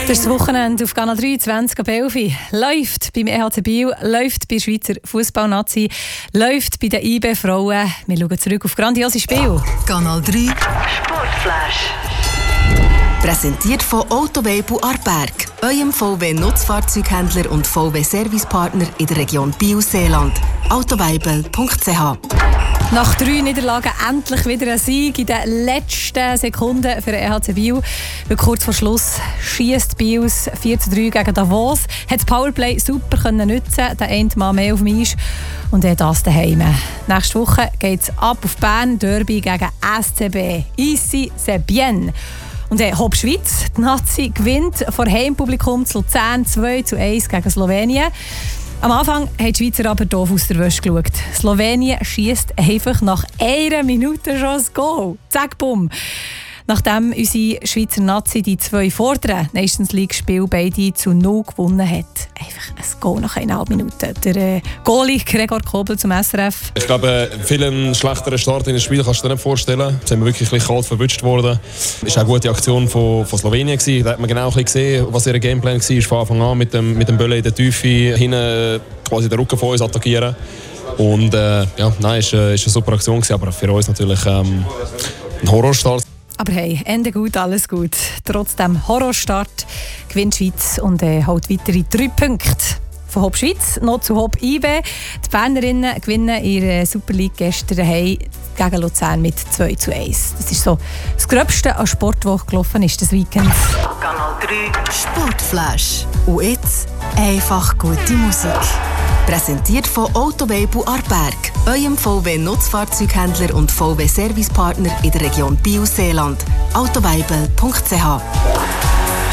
Das Wochenende auf Kanal 3, 20.11 läuft beim EHC Biel, läuft bei der Schweizer Fußballnazi, läuft bei den IB-Frauen. Wir schauen zurück auf grandiose Spiel. Kanal 3 Sportflash. Präsentiert von Autoweibel Aarberg, eurem VW-Nutzfahrzeughändler und VW-Servicepartner in der Region Biel-Seeland. autoweibel.ch. Nach 3 Niederlagen endlich wieder ein Sieg in den letzten Sekunden für den EHC Biel. Weil kurz vor Schluss schiesst Biels 4:3 gegen Davos. Hat das Powerplay super nutzen, der eine Mal mehr auf dem Eis. Und das daheim. Nächste Woche geht es ab auf Bern, Derby gegen SCB. Ici, c'est bien. Und Hop Schweiz, die Nazi gewinnt vor Heimpublikum zu Luzern 2:1 gegen Slowenien. Am Anfang haben die Schweizer aber doof aus der Wäsche geschaut. Slowenien schiesst einfach nach 1 Minute schon ein Goal. Zack, bumm. Nachdem unsere Schweizer Nazi die 2 vorderen Nations League-Spiele beide zu 0 gewonnen hat. Einfach ein Goal nach 1,5 Minuten. Der Goalie Gregor Kobel zum SRF. Ich glaube, viel schlechteren Start in das Spiel kannst du dir nicht vorstellen. Jetzt sind wir wirklich ein bisschen kalt verwünscht worden. Es war eine gute Aktion von Slowenien. Da hat man genau gesehen, was ihr Gameplan war. Von Anfang an mit dem Bölle in der Tiefe hinten quasi den Rücken von uns attackieren. Und es war eine super Aktion, aber für uns natürlich ein Horrorstart. Aber hey, Ende gut, alles gut. Trotzdem Horrorstart gewinnt die Schweiz und holt weitere 3 Punkte. Von Hop Schweiz noch zu Hop IB. Die Bernerinnen gewinnen ihre Super League gestern gegen Luzern mit 2:1. Das ist so das Gröbste an Sport, das gelaufen ist das Weekend. Kanal 3 Sportflash. Und jetzt einfach gute Musik. Präsentiert von Autoweibel Aarberg, eurem VW-Nutzfahrzeughändler und VW-Servicepartner in der Region Biel-Seeland. autoweibel.ch.